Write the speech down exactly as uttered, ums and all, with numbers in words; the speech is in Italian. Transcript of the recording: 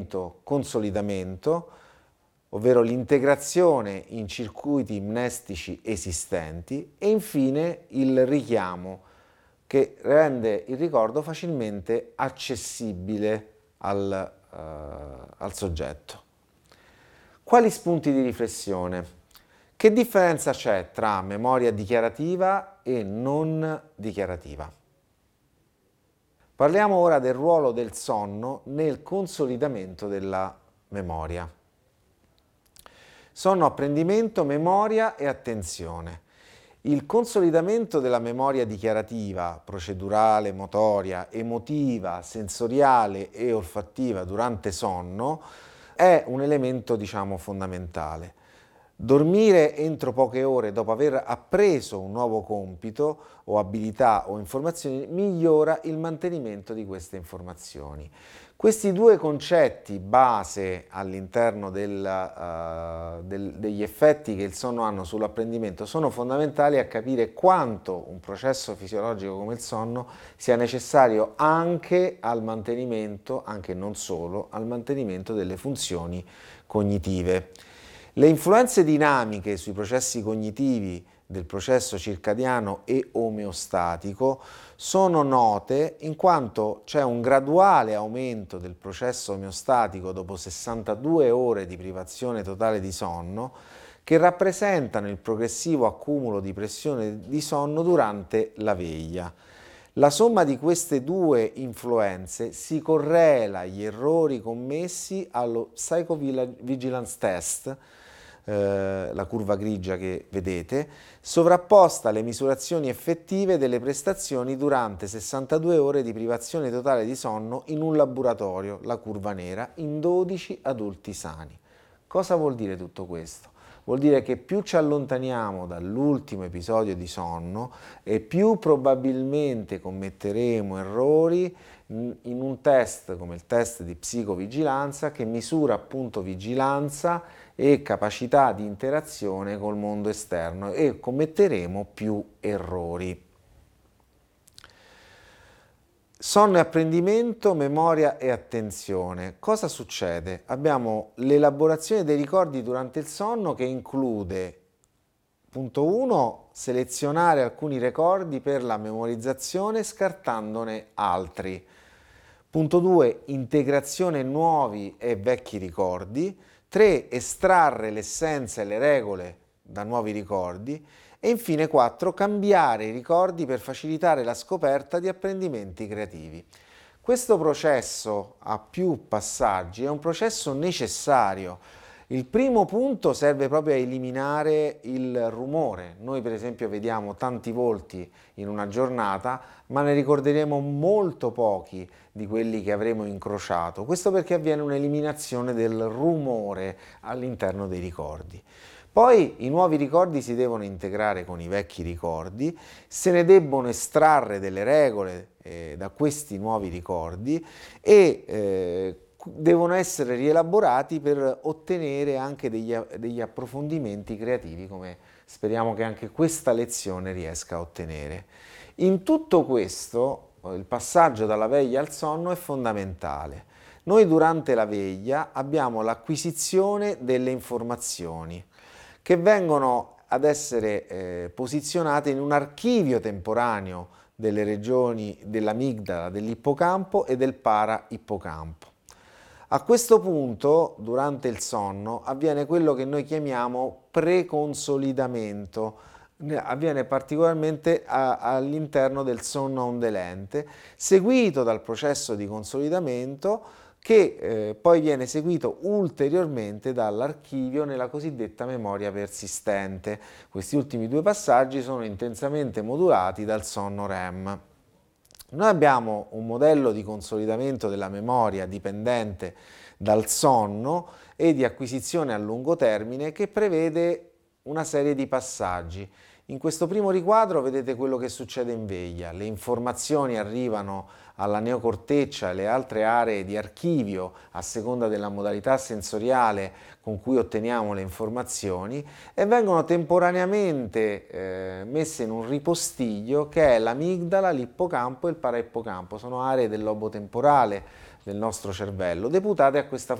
elemento consolidamento, ovvero l'integrazione in circuiti mnestici esistenti, e infine il richiamo, che rende il ricordo facilmente accessibile al, uh, al soggetto. Quali spunti di riflessione? Che differenza c'è tra memoria dichiarativa e non dichiarativa? Parliamo ora del ruolo del sonno nel consolidamento della memoria. Sonno, apprendimento, memoria e attenzione. Il consolidamento della memoria dichiarativa, procedurale, motoria, emotiva, sensoriale e olfattiva durante sonno è un elemento, diciamo, fondamentale. Dormire entro poche ore dopo aver appreso un nuovo compito o abilità o informazioni migliora il mantenimento di queste informazioni. Questi due concetti base all'interno del, uh, del, degli effetti che il sonno hanno sull'apprendimento sono fondamentali a capire quanto un processo fisiologico come il sonno sia necessario anche al mantenimento, anche non solo, al mantenimento delle funzioni cognitive. Le influenze dinamiche sui processi cognitivi del processo circadiano e omeostatico sono note in quanto c'è un graduale aumento del processo omeostatico dopo sessantadue ore di privazione totale di sonno, che rappresentano il progressivo accumulo di pressione di sonno durante la veglia. La somma di queste due influenze si correla agli errori commessi allo Psychovigilance Test, eh, la curva grigia che vedete, sovrapposta alle misurazioni effettive delle prestazioni durante sessantadue ore di privazione totale di sonno in un laboratorio, la curva nera, in dodici adulti sani. Cosa vuol dire tutto questo? Vuol dire che più ci allontaniamo dall'ultimo episodio di sonno e più probabilmente commetteremo errori in un test come il test di psicovigilanza, che misura appunto vigilanza e capacità di interazione col mondo esterno, e commetteremo più errori. Sonno e apprendimento, memoria e attenzione. Cosa succede? Abbiamo l'elaborazione dei ricordi durante il sonno, che include, punto uno, selezionare alcuni ricordi per la memorizzazione scartandone altri. Punto due, integrazione nuovi e vecchi ricordi. tre, estrarre l'essenza e le regole da nuovi ricordi. E infine quattro, cambiare i ricordi per facilitare la scoperta di apprendimenti creativi. Questo processo a più passaggi è un processo necessario. Il primo punto serve proprio a eliminare il rumore. Noi per esempio vediamo tanti volti in una giornata, ma ne ricorderemo molto pochi di quelli che avremo incrociato. Questo perché avviene un'eliminazione del rumore all'interno dei ricordi. Poi i nuovi ricordi si devono integrare con i vecchi ricordi, se ne debbono estrarre delle regole eh, da questi nuovi ricordi e eh, devono essere rielaborati per ottenere anche degli, degli approfondimenti creativi, come speriamo che anche questa lezione riesca a ottenere. In tutto questo, il passaggio dalla veglia al sonno è fondamentale. Noi durante la veglia abbiamo l'acquisizione delle informazioni che vengono ad essere eh, posizionate in un archivio temporaneo delle regioni dell'amigdala, dell'ippocampo e del para-ippocampo. A questo punto, durante il sonno, avviene quello che noi chiamiamo preconsolidamento, avviene particolarmente all'interno del sonno ondulante, seguito dal processo di consolidamento che eh, poi viene seguito ulteriormente dall'archivio nella cosiddetta memoria persistente. Questi ultimi due passaggi sono intensamente modulati dal sonno R E M. Noi abbiamo un modello di consolidamento della memoria dipendente dal sonno e di acquisizione a lungo termine, che prevede una serie di passaggi. In questo primo riquadro vedete quello che succede in veglia. Le informazioni arrivano alla neocorteccia e alle altre aree di archivio a seconda della modalità sensoriale con cui otteniamo le informazioni, e vengono temporaneamente eh, messe in un ripostiglio che è l'amigdala, l'ippocampo e il parahippocampo. Sono aree del lobo temporale del nostro cervello deputate a questa